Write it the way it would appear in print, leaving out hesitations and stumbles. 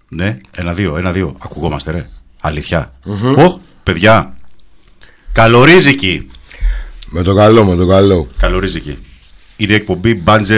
Ναι, 1-2. Ακουγόμαστε, ρε. Αλήθεια. Παιδιά. Καλορίζικη. Με το καλό. Καλορίζικη. Είναι η εκπομπή Μπάντζερ